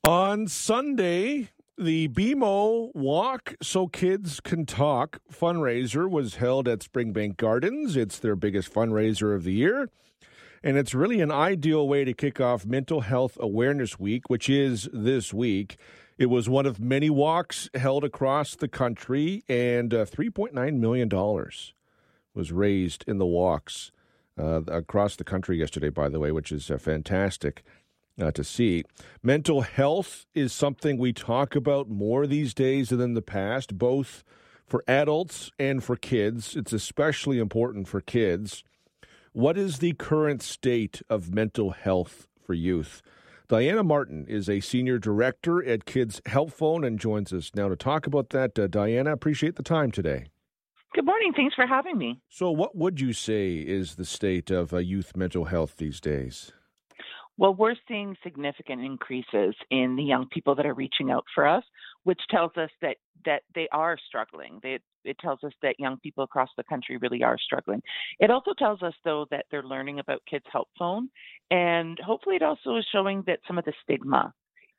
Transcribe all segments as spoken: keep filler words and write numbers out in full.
On Sunday, the B M O Walk So Kids Can Talk fundraiser was held at Springbank Gardens. It's their biggest fundraiser of the year, and it's really an ideal way to kick off Mental Health Awareness Week, which is this week. It was one of many walks held across the country, and uh, three point nine million dollars was raised in the walks uh, across the country yesterday, by the way, which is uh, fantastic. Uh, to see. Mental health is something we talk about more these days than in the past, both for adults and for kids. It's especially important for kids. What is the current state of mental health for youth? Diana Martin is a senior director at Kids Help Phone and joins us now to talk about that. Uh, Diana, appreciate the time today. Good morning. Thanks for having me. So what would you say is the state of uh, youth mental health these days? Well, we're seeing significant increases in the young people that are reaching out for us, which tells us that, that they are struggling. They, it tells us that young people across the country really are struggling. It also tells us, though, that they're learning about Kids Help Phone, and hopefully it also is showing that some of the stigma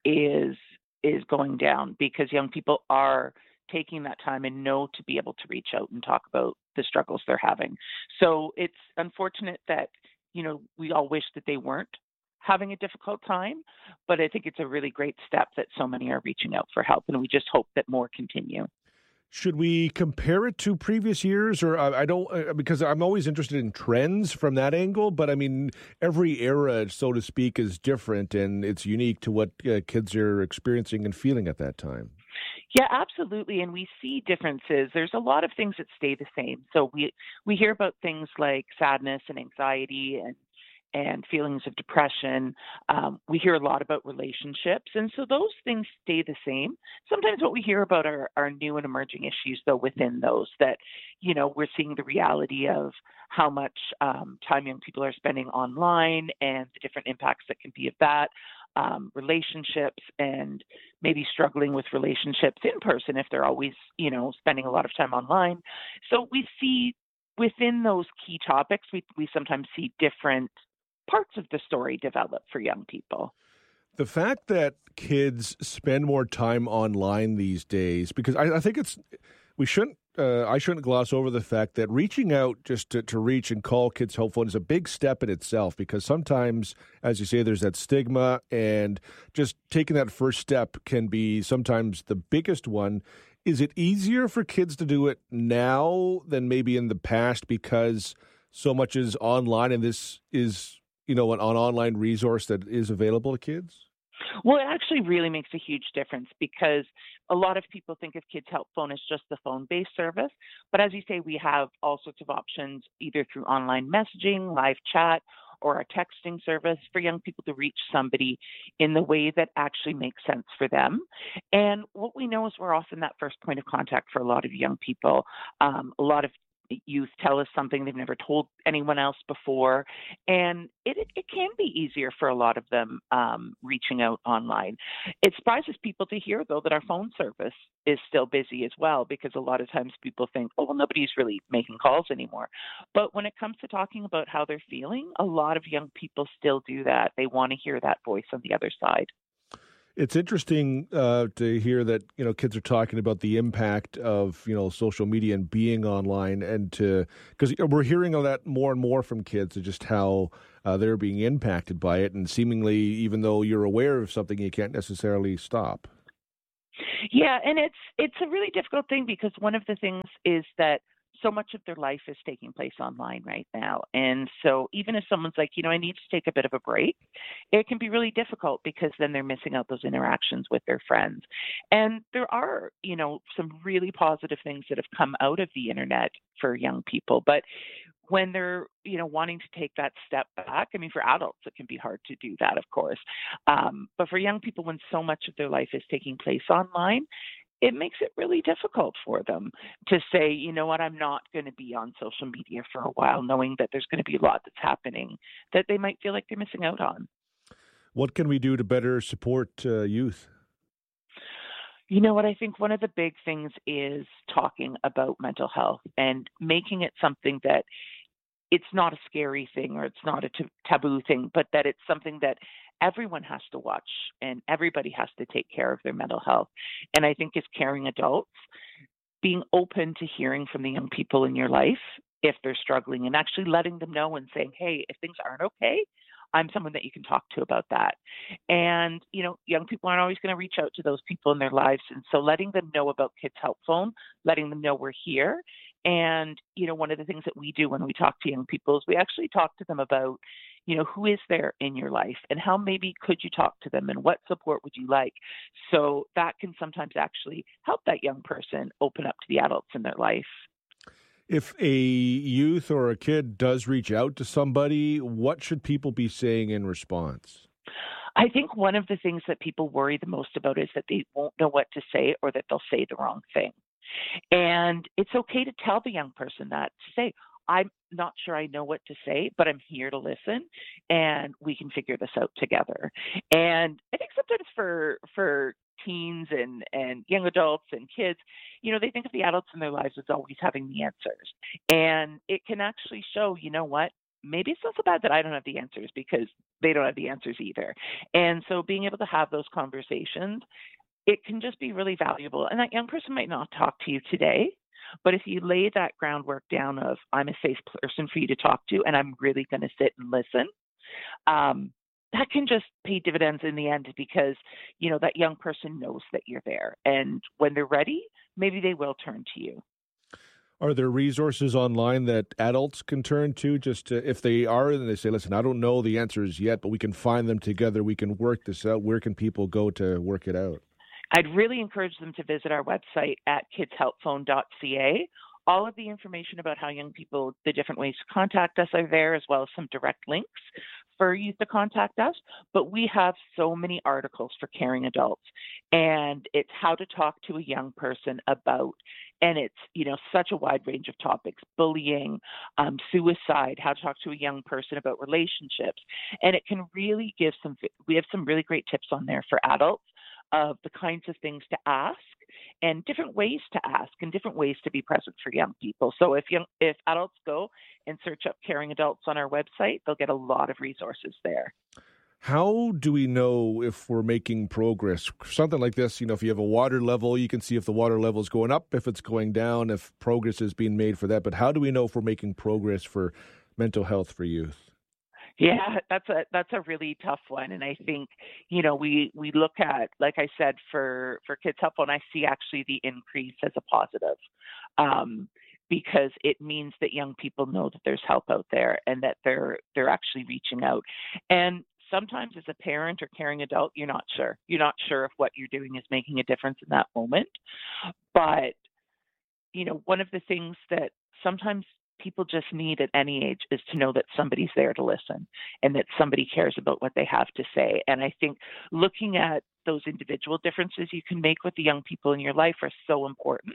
is is going down because young people are taking that time and know to be able to reach out and talk about the struggles they're having. So it's unfortunate that, you know, we all wish that they weren't having a difficult time, but I think it's a really great step that so many are reaching out for help, and we just hope that more continue. Should we compare it to previous years, or I, I don't, uh, because I'm always interested in trends from that angle, but I mean, every era, so to speak, is different, and it's unique to what uh, kids are experiencing and feeling at that time. Yeah, absolutely. And we see differences. There's a lot of things that stay the same. So we, we hear about things like sadness and anxiety and and feelings of depression. Um, we hear a lot about relationships. And so those things stay the same. Sometimes what we hear about are, are new and emerging issues, though, within those that, you know, we're seeing the reality of how much um, time young people are spending online and the different impacts that can be of that, um, relationships, and maybe struggling with relationships in person if they're always, you know, spending a lot of time online. So we see within those key topics, we, we sometimes see different parts of the story develop for young people. The fact that kids spend more time online these days, because I, I think it's, we shouldn't, uh, I shouldn't gloss over the fact that reaching out just to, to reach and call Kids Help Phone is a big step in itself, because sometimes, as you say, there's that stigma, and just taking that first step can be sometimes the biggest one. Is it easier for kids to do it now than maybe in the past because so much is online and this is, you know, an, an online resource that is available to kids? Well, it actually really makes a huge difference because a lot of people think of Kids Help Phone as just the phone-based service. But as you say, we have all sorts of options, either through online messaging, live chat, or a texting service for young people to reach somebody in the way that actually makes sense for them. And what we know is we're often that first point of contact for a lot of young people. Um, a lot of youth tell us something they've never told anyone else before, and it, it, it can be easier for a lot of them um, reaching out online. It surprises people to hear, though, that our phone service is still busy as well, because a lot of times people think, oh, well, nobody's really making calls anymore. But when it comes to talking about how they're feeling, a lot of young people still do that. They want to hear that voice on the other side. It's interesting uh, to hear that, you know, kids are talking about the impact of, you know, social media and being online, and to, because we're hearing of that more and more from kids, of just how uh, they're being impacted by it, and seemingly, even though you're aware of something, you can't necessarily stop. Yeah, and it's it's a really difficult thing, because one of the things is that so much of their life is taking place online right now. And so even if someone's like, you know, I need to take a bit of a break, it can be really difficult, because then they're missing out those interactions with their friends. And there are, you know, some really positive things that have come out of the internet for young people. But when they're, you know, wanting to take that step back, I mean, for adults, it can be hard to do that, of course. Um, but for young people, when so much of their life is taking place online, it makes it really difficult for them to say, you know what, I'm not going to be on social media for a while, knowing that there's going to be a lot that's happening that they might feel like they're missing out on. What can we do to better support uh, youth? You know what, I think one of the big things is talking about mental health and making it something that it's not a scary thing or it's not a t- taboo thing, but that it's something that everyone has to watch and everybody has to take care of their mental health. And I think as caring adults, being open to hearing from the young people in your life if they're struggling and actually letting them know and saying, hey, if things aren't okay, I'm someone that you can talk to about that. And, you know, young people aren't always going to reach out to those people in their lives. And so letting them know about Kids Help Phone, letting them know we're here. And, you know, one of the things that we do when we talk to young people is we actually talk to them about, you know, who is there in your life and how maybe could you talk to them and what support would you like? So that can sometimes actually help that young person open up to the adults in their life. If a youth or a kid does reach out to somebody, what should people be saying in response? I think one of the things that people worry the most about is that they won't know what to say or that they'll say the wrong thing. And it's okay to tell the young person that, to say, I'm not sure I know what to say, but I'm here to listen and we can figure this out together. And I think sometimes for for teens and, and young adults and kids, you know, they think of the adults in their lives as always having the answers. And it can actually show, you know what, maybe it's not so bad that I don't have the answers because they don't have the answers either. And so being able to have those conversations, it can just be really valuable. And that young person might not talk to you today, but if you lay that groundwork down of I'm a safe person for you to talk to and I'm really going to sit and listen, um, that can just pay dividends in the end because, you know, that young person knows that you're there. And when they're ready, maybe they will turn to you. Are there resources online that adults can turn to just to, if they are and they say, listen, I don't know the answers yet, but we can find them together. We can work this out. Where can people go to work it out? I'd really encourage them to visit our website at kids help phone dot c a. All of the information about how young people, the different ways to contact us are there, as well as some direct links for youth to contact us. But we have so many articles for caring adults, and it's how to talk to a young person about, and it's, you know, such a wide range of topics, bullying, um, suicide, how to talk to a young person about relationships. And it can really give some, we have some really great tips on there for adults of the kinds of things to ask and different ways to ask and different ways to be present for young people. So if young, if adults go and search up Caring Adults on our website, they'll get a lot of resources there. How do we know if we're making progress? Something like this, you know, if you have a water level, you can see if the water level is going up, if it's going down, if progress is being made for that. But how do we know if we're making progress for mental health for youth? Yeah, that's a that's a really tough one. And I think, you know, we, we look at, like I said, for, for Kids Help Phone, I see actually the increase as a positive um, because it means that young people know that there's help out there and that they're they're actually reaching out. And sometimes as a parent or caring adult, you're not sure. You're not sure if what you're doing is making a difference in that moment. But, you know, one of the things that sometimes people just need at any age is to know that somebody's there to listen and that somebody cares about what they have to say. And I think looking at those individual differences you can make with the young people in your life are so important.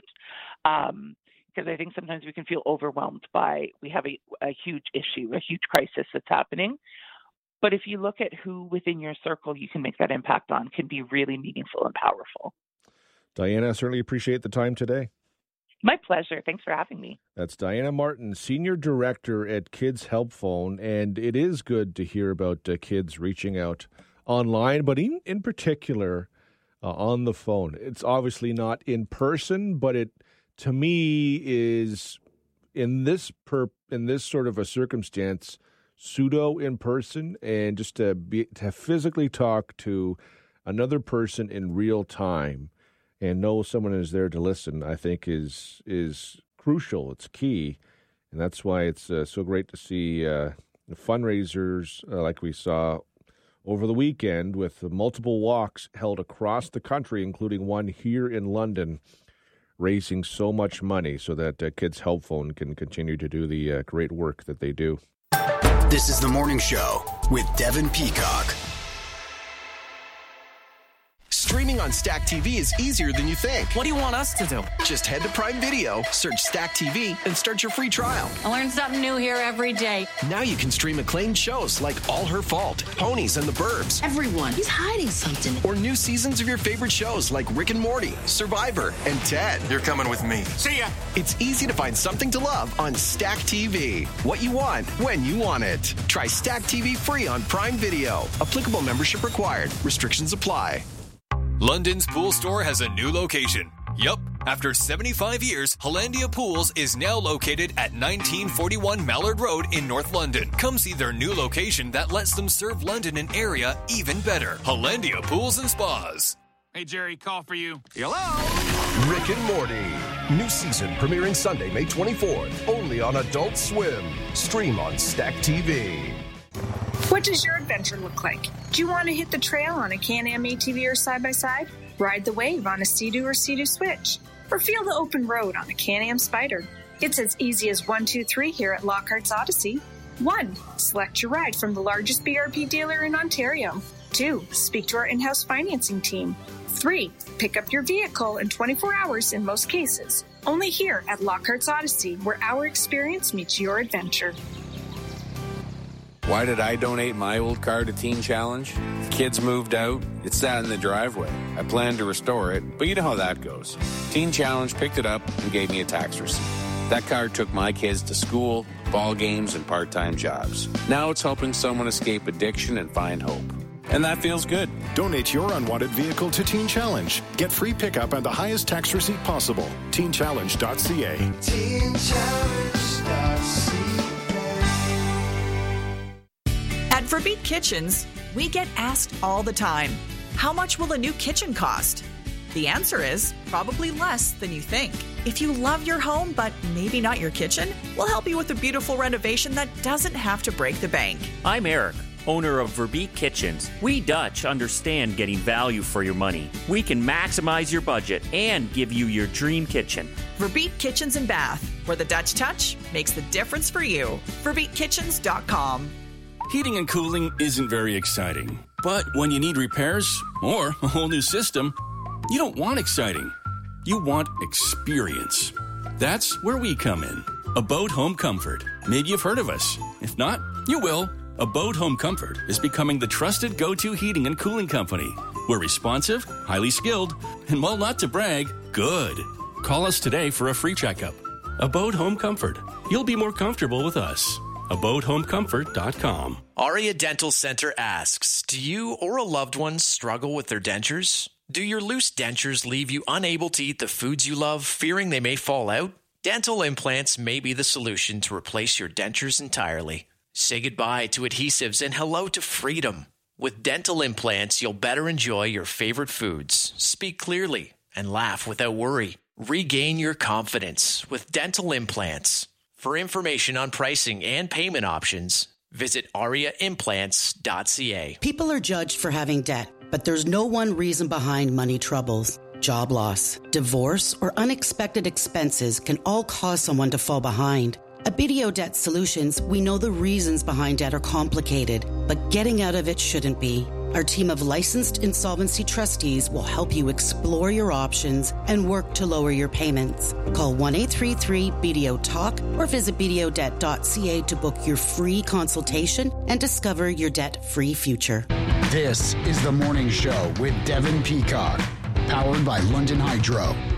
Um, because I think sometimes we can feel overwhelmed by, we have a, a huge issue, a huge crisis that's happening. But if you look at who within your circle you can make that impact on, can be really meaningful and powerful. Diana, I certainly appreciate the time today. My pleasure. Thanks for having me. That's Diana Martin, Senior Director at Kids Help Phone. And it is good to hear about uh, kids reaching out online, but in, in particular uh, on the phone. It's obviously not in person, but it, to me, is in this per in this sort of a circumstance, pseudo in person, and just to be to physically talk to another person in real time and know someone is there to listen, I think is is crucial. It's key, and that's why it's uh, so great to see uh, fundraisers uh, like we saw over the weekend with multiple walks held across the country, including one here in London, raising so much money so that uh, Kids Help Phone can continue to do the uh, great work that they do. This is The Morning Show with Devin Peacock. Streaming on Stack T V is easier than you think. What do you want us to do? Just head to Prime Video, search Stack T V, and start your free trial. I learn something new here every day. Now you can stream acclaimed shows like All Her Fault, Ponies and the Burbs. Everyone, he's hiding something. Or new seasons of your favorite shows like Rick and Morty, Survivor, and Ted. You're coming with me. See ya! It's easy to find something to love on Stack T V. What you want, when you want it. Try Stack T V free on Prime Video. Applicable membership required. Restrictions apply. London's Pool Store has a new location. Yup. After seventy-five years, Hollandia Pools is now located at nineteen forty-one Mallard Road in North London. Come see their new location that lets them serve London and area even better. Hollandia Pools and Spas. Hey, Jerry, call for you. Hello? Rick and Morty. New season premiering Sunday, May twenty-fourth. Only on Adult Swim. Stream on Stack T V. What does your adventure look like? Do you want to hit the trail on a Can-Am A T V or side-by-side? Ride the wave on a Sea-Doo or Sea-Doo Switch? Or feel the open road on a Can-Am Spyder? It's as easy as one, two, three here at Lockhart's Odyssey. One, select your ride from the largest B R P dealer in Ontario. Two, speak to our in-house financing team. Three, pick up your vehicle in twenty-four hours in most cases. Only here at Lockhart's Odyssey, where our experience meets your adventure. Why did I donate my old car to Teen Challenge? The kids moved out. It sat in the driveway. I planned to restore it, but you know how that goes. Teen Challenge picked it up and gave me a tax receipt. That car took my kids to school, ball games, and part-time jobs. Now it's helping someone escape addiction and find hope. And that feels good. Donate your unwanted vehicle to Teen Challenge. Get free pickup and the highest tax receipt possible. teen challenge dot c a. teen challenge dot c a. At Verbeek Kitchens, we get asked all the time, how much will a new kitchen cost? The answer is probably less than you think. If you love your home, but maybe not your kitchen, we'll help you with a beautiful renovation that doesn't have to break the bank. I'm Eric, owner of Verbeek Kitchens. We Dutch understand getting value for your money. We can maximize your budget and give you your dream kitchen. Verbeek Kitchens and Bath, where the Dutch touch makes the difference for you. verbeek kitchens dot com. Heating and cooling isn't very exciting. But when you need repairs or a whole new system, you don't want exciting. You want experience. That's where we come in. Abode Home Comfort. Maybe you've heard of us. If not, you will. Abode Home Comfort is becoming the trusted go-to heating and cooling company. We're responsive, highly skilled, and while not to brag, good. Call us today for a free checkup. Abode Home Comfort. You'll be more comfortable with us. abode home comfort dot com. Aria Dental Center asks, do you or a loved one struggle with their dentures? Do your loose dentures leave you unable to eat the foods you love, fearing they may fall out? Dental implants may be the solution to replace your dentures entirely. Say goodbye to adhesives and hello to freedom. With dental implants, you'll better enjoy your favorite foods, speak clearly, and laugh without worry. Regain your confidence with dental implants. For information on pricing and payment options, visit aria implants dot c a. People are judged for having debt, but there's no one reason behind money troubles. Job loss, divorce, or unexpected expenses can all cause someone to fall behind. At B D O Debt Solutions, we know the reasons behind debt are complicated, but getting out of it shouldn't be. Our team of licensed insolvency trustees will help you explore your options and work to lower your payments. Call one eight three three B D O Talk or visit b d o debt dot c a to book your free consultation and discover your debt-free future. This is The Morning Show with Devin Peacock, powered by London Hydro.